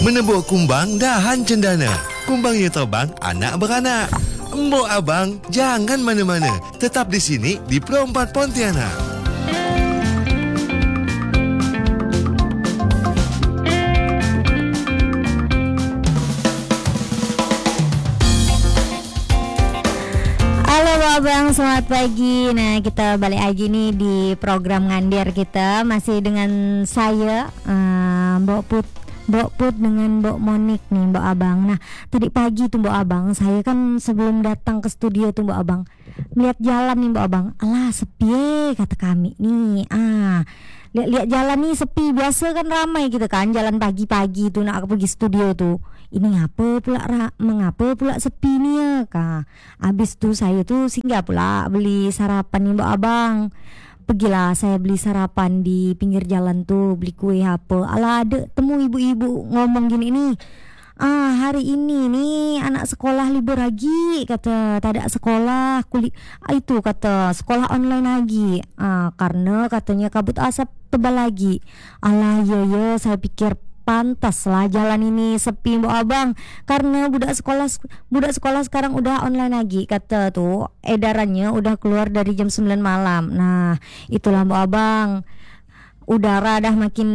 Menebuk kumbang dahan cendana. Kumbangnya terbang, anak beranak. Mbok abang, jangan mana-mana. Tetap di sini di Pro 4 Pontianak. Halo Abang, selamat pagi. Nah, kita balik lagi nih di program Ngandir kita. Masih dengan saya, Mbok Put dengan Mbok Monik nih, Mbok Abang. Nah, tadi pagi tuh Mbok Abang, saya kan sebelum datang ke studio tuh Mbok Abang, lihat jalan nih Mbok Abang. Alah, sepi kata kami nih. Lihat jalan nih sepi. Biasa kan ramai gitu kan, jalan pagi-pagi tuh nak pergi studio tuh. Ini mengapa pula sepi nih ya kak. Habis tuh saya tuh singgah pula beli sarapan nih Mbok Abang. Pergilah saya beli sarapan di pinggir jalan tuh, beli kue apa. Alah, ada temu ibu-ibu ngomong gini nih. Hari ini nih anak sekolah libur lagi, kata tak ada sekolah itu kata sekolah online lagi. Karena katanya kabut asap tebal lagi. Alah, yo saya pikir pantas lah jalan ini sepi Mbok Abang, karena budak sekolah sekarang udah online lagi, kata tuh edarannya udah keluar dari jam 9 malam. Nah, itulah Mbok Abang, udara dah makin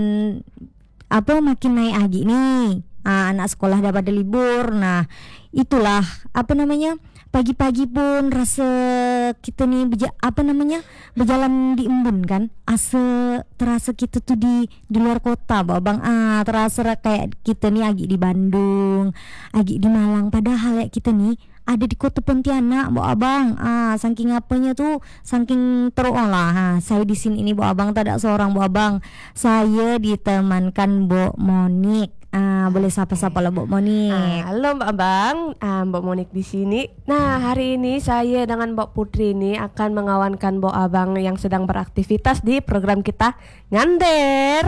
naik lagi nih. Anak sekolah dah pada libur. Nah, itulah pagi-pagi pun rasa kita nih berjalan di embun kan, terasa kita tuh di luar kota Mbok Abang. Terasa kayak kita nih lagi di Bandung, lagi di Malang, padahal ya kita nih ada di kota Pontianak Mbok Abang. Saking apanya tuh, saking teruk lah. Saya di sini ini Mbok Abang, tak ada seorang Mbok Abang. Saya ditemankan Mbok Monik. Boleh sapa-sapa lah Mbok Monik. Halo Mbak Abang, Mbok Monik di sini. Nah, hari ini saya dengan Mbok Putri ini akan mengawankan Mbok Abang yang sedang beraktivitas di program kita Ngandir.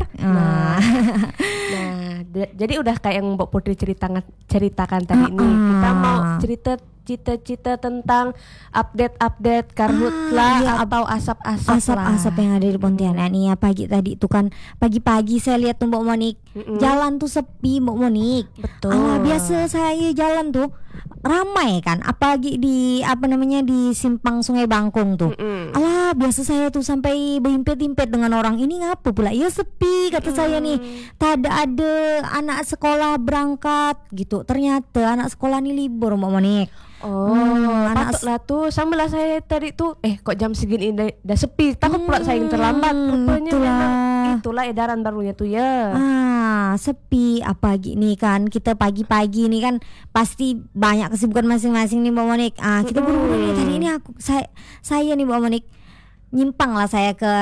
Jadi udah kayak yang Mbok Putri ceritakan tadi ini. Kita mau cerita cita-cita tentang update karhutla atau asap-asap yang ada di Pontianak nih ya. Pagi tadi itu kan pagi-pagi saya lihat tuh Mbok Monik, jalan tuh sepi Mbok Monik. Betul. Biasa saya jalan tuh ramai kan, apalagi di di simpang Sungai Bangkong tuh. Biasa saya tuh sampai berimpit-impit dengan orang ini, ngapa pula ya sepi, kata saya nih. Tak ada anak sekolah berangkat gitu. Ternyata anak sekolah nih libur Mbok Monik. Patutlah tuh sambil saya tadi tuh kok jam segini udah sepi, takut pula saya yang terlambat. Rupanya memang itulah edaran barunya tuh ya. Sepi apa gini kan, kita pagi-pagi nih kan pasti banyak kesibukan masing-masing nih Mbak Monik. Kita buru-buru nih tadi ini saya nih Mbak Monik, nyimpang lah saya ke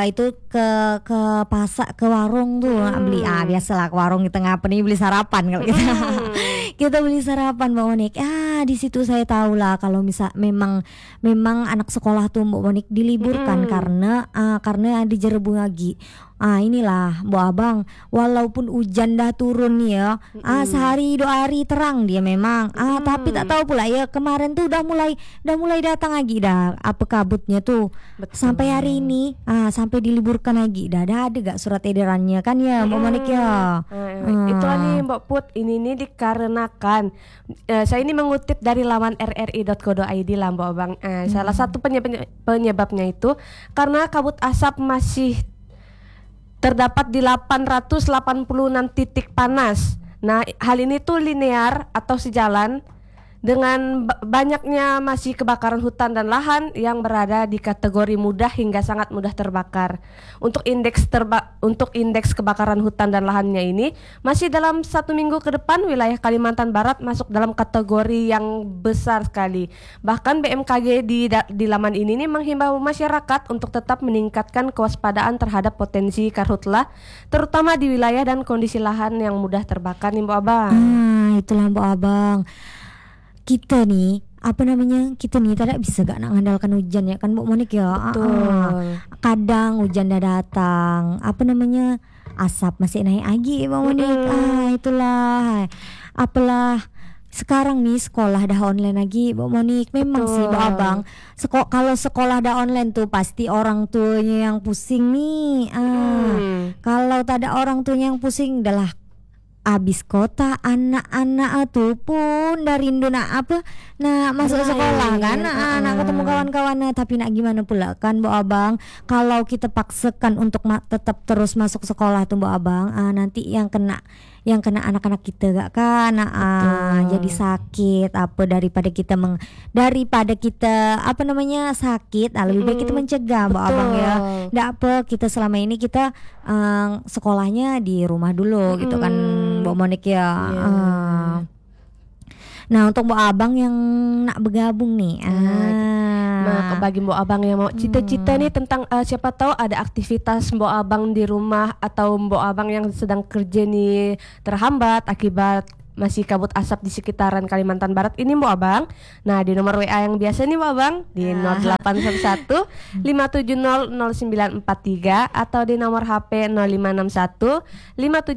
pasar, ke warung tuh beli biasalah ke warung kita ngapa nih beli sarapan kalau kita kita beli sarapan Mbak Monik. Di situ saya tahu lah kalau memang anak sekolah tuh Mbak Monik diliburkan karena di Jerebu lagi. Inilah Mbak Abang, walaupun hujan dah turun nih ya, sehari 2 hari terang dia memang. Tapi tak tahu pula ya, kemarin tuh udah mulai datang lagi dah kabutnya tuh. Betul. Sampai hari ini sampai diliburkan lagi. Dah ada gak surat edarannya kan ya Mbak Monik ya. Itulah nih Mbak Put, ini dikarenakan saya ini mengutip dari laman rri.co.id lah Mbak Abang. Salah satu penyebabnya itu karena kabut asap masih terdapat di 886 titik panas. Nah, hal ini tuh linear atau sejalan dengan banyaknya masih kebakaran hutan dan lahan yang berada di kategori mudah hingga sangat mudah terbakar. Untuk indeks kebakaran hutan dan lahannya ini masih dalam 1 minggu ke depan wilayah Kalimantan Barat masuk dalam kategori yang besar sekali. Bahkan BMKG di laman ini menghimbau masyarakat untuk tetap meningkatkan kewaspadaan terhadap potensi karhutla, terutama di wilayah dan kondisi lahan yang mudah terbakar nih Mbak Abang. Itulah Mbak Abang. Kita nih tidak bisa gak nak ngandalkan hujan ya kan Mbak Monik ya. Betul. Kadang hujan dah datang, asap masih naik lagi Mbak Monik. Itulah. Apalah sekarang nih sekolah dah online lagi Mbak Monik. Memang sih Mbak Abang, kalau sekolah dah online tuh pasti orang tuanya yang pusing nih. Kalau tak ada orang tuanya yang pusing, adalah abis kota anak-anak tuh pun dari Indo masuk sekolah kan, nak ketemu kawan-kawannya, tapi nak gimana pula kan Mbok Abang, kalau kita paksakan untuk tetap terus masuk sekolah tuh Mbok Abang, nanti yang kena anak-anak kita gak kan, jadi sakit apa daripada kita sakit, lebih baik kita mencegah Mbok Abang ya. Nggak apa, kita selama ini kita sekolahnya di rumah dulu gitu kan Mbok Monik ya. Nah untuk Mbok Abang yang nak bergabung nih, bagi Mbok Abang yang mau cita-cita nih tentang siapa tahu ada aktivitas Mbok Abang di rumah, atau Mbok Abang yang sedang kerja nih terhambat akibat masih kabut asap di sekitaran Kalimantan Barat ini Mbok Abang. Nah di nomor WA yang biasa nih Mbok Abang di 0811 570 0943 atau di nomor HP 0561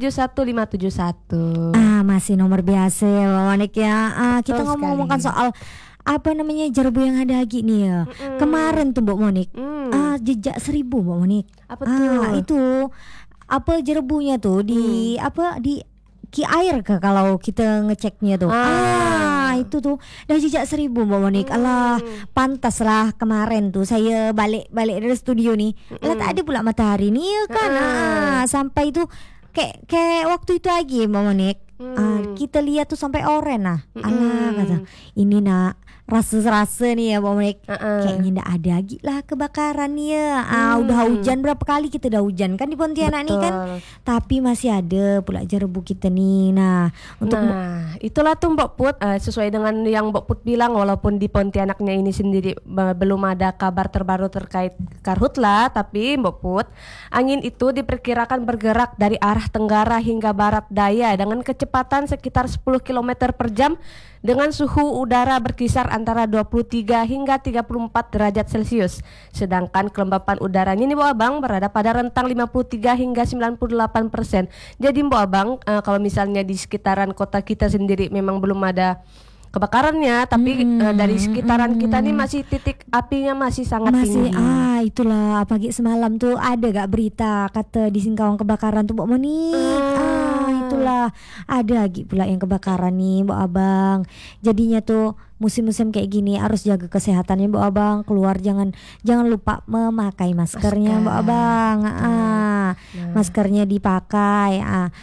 571 571. Masih nomor biasa ya Mbak Monik ya. Kita ngomong-ngomongkan soal jerbu yang ada lagi nih ya. Kemarin tuh Mbak Monik, jejak 1000 Mbak Monik. Apa tuh? Itu jerbunya tuh di Ki Air kalau kita ngeceknya tuh. Itu tuh dah jejak 1000 Mbak Monik. Alah, pantas lah kemarin tuh saya balik dari studio nih. Alah tak ada pula matahari nih ya kan. Sampai itu kayak waktu itu lagi Mbak Monik. Kita lihat tuh sampai oranye kata ini nak rasa nih ya Mbak Monik, kayaknya ndak ada lagi lah kebakaran ya. Udah hujan berapa kali kita udah hujan kan di Pontianak nih kan, tapi masih ada pula jerbu kita nih. Itulah tuh Mbak Put, sesuai dengan yang Mbak Put bilang, walaupun di Pontianaknya ini sendiri belum ada kabar terbaru terkait karhutla, tapi Mbak Put, angin itu diperkirakan bergerak dari arah tenggara hingga barat daya dengan kecepatan sekitar 10 km per jam dengan suhu udara berkisar antara 23 hingga 34 derajat Celcius. Sedangkan kelembapan udaranya nih Mbak Abang berada pada rentang 53 hingga 98%. Jadi Mbak Abang, kalau misalnya di sekitaran kota kita sendiri memang belum ada kebakarannya, tapi dari sekitaran kita nih masih titik apinya masih sangat tinggi. Itulah pagi semalam tuh ada gak berita kata di Singkawang kebakaran tuh Mbak Monik. Itulah ada lagi pula yang kebakaran nih Mbak Abang. Jadinya tuh musim-musim kayak gini harus jaga kesehatannya Mbak Abang. Keluar jangan lupa memakai maskernya Mbak Abang. Maskernya dipakai.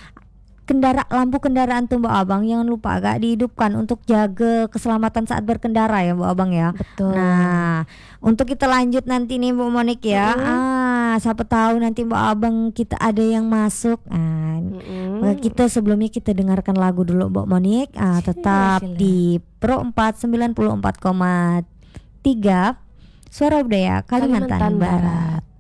Lampu kendaraan tuh Mbak Abang jangan lupa agak dihidupkan untuk jaga keselamatan saat berkendara ya Mbak Abang ya. Betul. Nah, untuk kita lanjut nanti nih Mbak Monik ya. Siapa tahu nanti Mbak Abang kita ada yang masuk. Maka kita sebelumnya kita dengarkan lagu dulu Mbak Monik. Tetap di Pro 4 94,3 Suara Budaya Kalimantan Barat.